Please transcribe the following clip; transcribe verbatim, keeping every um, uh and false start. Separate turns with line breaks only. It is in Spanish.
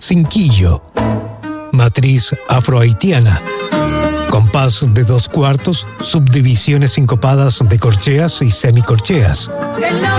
cinquillo. Matriz afrohaitiana. Compás de dos cuartos, subdivisiones sincopadas de corcheas y semicorcheas.